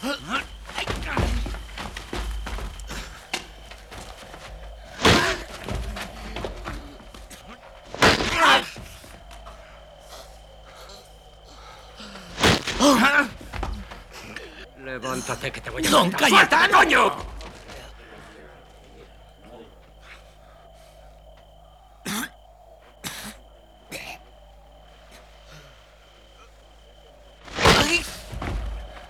Levántate, que te voy a ¡Don, cállate, coño!